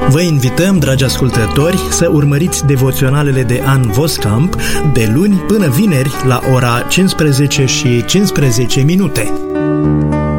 Vă invităm, dragi ascultători, să urmăriți devoționalele de Ann Voskamp de luni până vineri la ora 15:15.